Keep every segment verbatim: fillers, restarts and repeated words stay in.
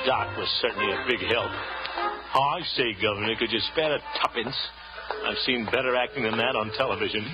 Doc was certainly a big help. Oh, I say, Governor, could you spare a tuppence? I've seen better acting than that on television.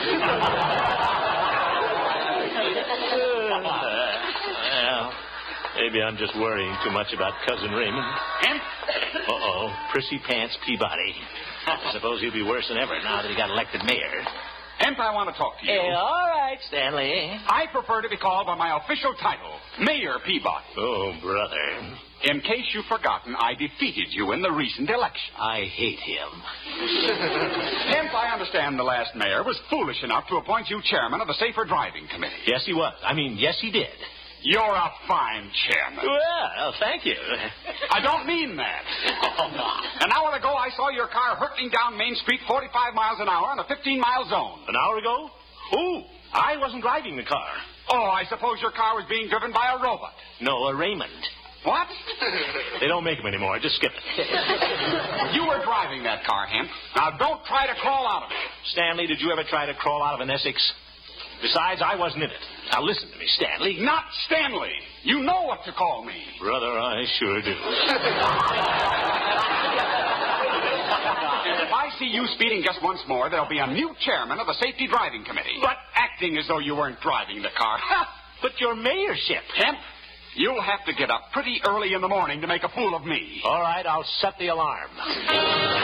Well, maybe I'm just worrying too much about Cousin Raymond. Hemp? Uh-oh, Prissy Pants Peabody. I suppose he'll be worse than ever now that he got elected mayor. Hemp, I want to talk to you. Hey, all right, Stanley. I prefer to be called by my official title, Mayor Peabody. Oh, brother. In case you've forgotten, I defeated you in the recent election. I hate him. Hemp, I understand the last mayor was foolish enough to appoint you chairman of the Safer Driving Committee. Yes, he was. I mean, yes, he did. You're a fine chairman. Well, thank you. I don't mean that. An hour ago, I saw your car hurtling down Main Street forty-five miles an hour in a fifteen-mile zone. An hour ago? Who? I wasn't driving the car. Oh, I suppose your car was being driven by a robot. No, a Raymond. What? They don't make them anymore. Just skip it. You were driving that car, Hemp. Now, don't try to crawl out of it. Stanley, did you ever try to crawl out of an Essex? Besides, I wasn't in it. Now, listen to me, Stanley. Not Stanley. You know what to call me. Brother, I sure do. And if I see you speeding just once more, there'll be a new chairman of the Safety Driving Committee. But acting as though you weren't driving the car. But your mayorship. Hemp, you'll have to get up pretty early in the morning to make a fool of me. All right, I'll set the alarm.